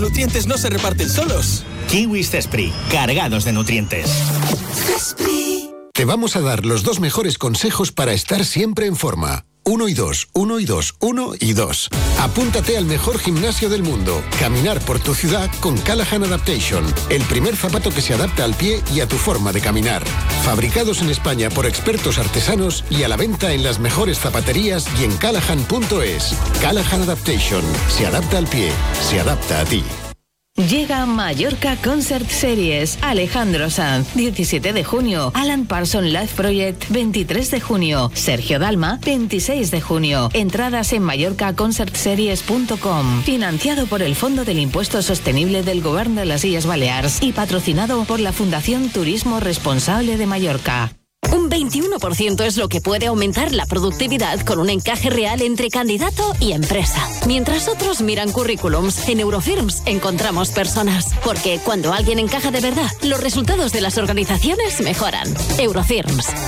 Nutrientes no se reparten solos. Kiwis Cespri, cargados de nutrientes. Te vamos a dar los 2 mejores consejos para estar siempre en forma. 1 y 2, 1 y 2, 1 y 2. Apúntate al mejor gimnasio del mundo. Caminar por tu ciudad con Callahan Adaptation. El primer zapato que se adapta al pie y a tu forma de caminar. Fabricados en España por expertos artesanos y a la venta en las mejores zapaterías y en callahan.es. Callahan Adaptation. Se adapta al pie. Se adapta a ti. Llega Mallorca Concert Series. Alejandro Sanz, 17 de junio. Alan Parsons Live Project, 23 de junio. Sergio Dalma, 26 de junio. Entradas en mallorcaconcertseries.com. Financiado por el Fondo del Impuesto Sostenible del Govern de las Illes Balears y patrocinado por la Fundación Turismo Responsable de Mallorca. Un 21% es lo que puede aumentar la productividad con un encaje real entre candidato y empresa. Mientras otros miran currículums, en Eurofirms encontramos personas. Porque cuando alguien encaja de verdad, los resultados de las organizaciones mejoran. Eurofirms.